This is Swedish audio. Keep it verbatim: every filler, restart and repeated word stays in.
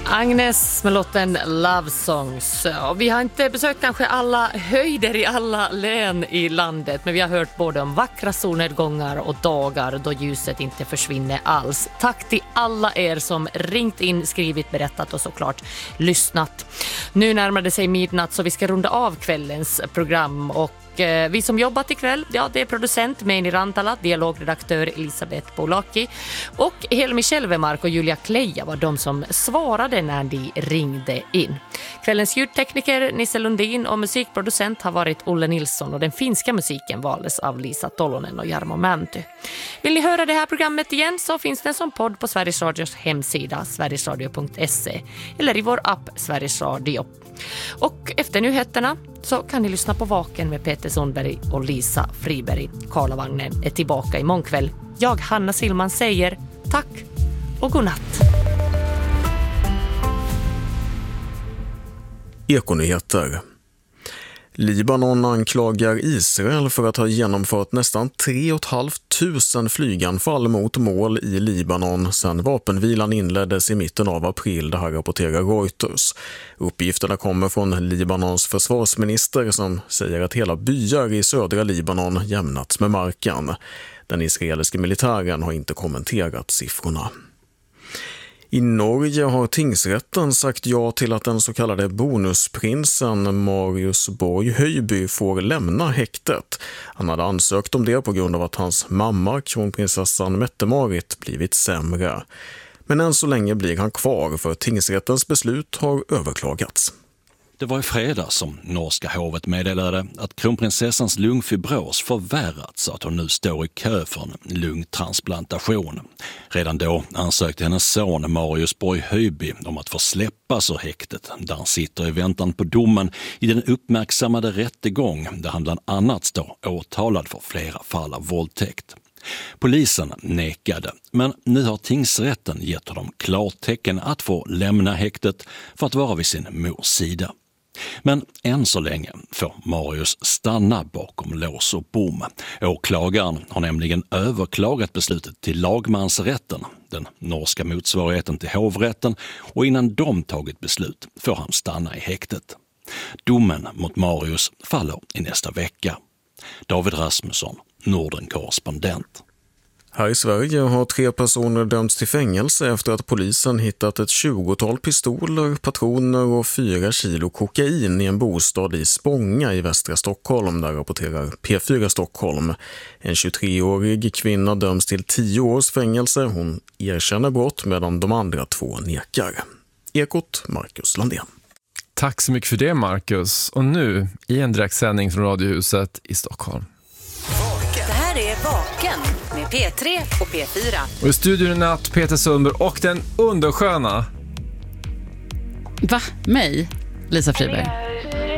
Agnes med låten Love Songs. Vi har inte besökt kanske alla höjder i alla län i landet, men vi har hört både om vackra solnedgångar och dagar då ljuset inte försvinner alls. Tack till alla er som ringt in, skrivit, berättat och såklart lyssnat. Nu närmar det sig midnatt så vi ska runda av kvällens program, och vi som jobbat ikväll, ja, det är producent Meini Rantala, dialogredaktör Elisabeth Bolaki och Helmi Kälvemark och Julia Kleja var de som svarade när de ringde in. Kvällens ljudtekniker Nisse Lundin och musikproducent har varit Olle Nilsson, och den finska musiken valdes av Lisa Tolonen och Jarmo Mänty. Vill ni höra det här programmet igen så finns den som podd på Sveriges Radios hemsida sverigesradio punkt se eller i vår app Sveriges Radio. Och efter nyheterna så kan ni lyssna på Vaken med Peter Sundberg och Lisa Friberg. Karlavagnen är tillbaka imorgon kväll. Jag, Hanna Silman, säger tack och god natt. Ekonyheter. Libanon anklagar Israel för att ha genomfört nästan tre och ett halvt tusen flyganfall mot mål i Libanon sedan vapenvilan inleddes i mitten av april, det här rapporterar Reuters. Uppgifterna kommer från Libanons försvarsminister som säger att hela byar i södra Libanon jämnats med marken. Den israeliska militären har inte kommenterat siffrorna. I Norge har tingsrätten sagt ja till att den så kallade bonusprinsen Marius Borg Höjby får lämna häktet. Han hade ansökt om det på grund av att hans mamma, kronprinsessan Mette-Marit, blivit sämre. Men än så länge blir han kvar, för tingsrättens beslut har överklagats. Det var i fredag som norska hovet meddelade att kronprinsessans lungfibros förvärrats så att hon nu står i kö för en lungtransplantation. Redan då ansökte hennes son Marius Borg Höjby om att få släppas ur häktet, där han sitter i väntan på domen i den uppmärksammade rättegång där han bland annat står åtalad för flera fall av våldtäkt. Polisen nekade, men nu har tingsrätten gett honom klartecken att få lämna häktet för att vara vid sin mors sida. Men än så länge får Marius stanna bakom lås och bom. Åklagaren har nämligen överklagat beslutet till lagmansrätten, den norska motsvarigheten till hovrätten, och innan de tagit beslut får han stanna i häktet. Domen mot Marius faller i nästa vecka. David Rasmusson, Norden-korrespondent. Här i Sverige har tre personer dömts till fängelse efter att polisen hittat ett tjugotal pistoler, patroner och fyra kilo kokain i en bostad i Spånga i västra Stockholm, där rapporterar P fyra Stockholm. En tjugotreårig kvinna döms till tio års fängelse. Hon erkänner brott medan de andra två nekar. Ekot, Marcus Landén. Tack så mycket för det, Marcus. Och nu i en direktsändning från Radiohuset i Stockholm. Det här är Vaken med P tre och P fyra. Och i studion i natt Peter Sundberg och den undersköna. Va? Mig? Lisa Friberg.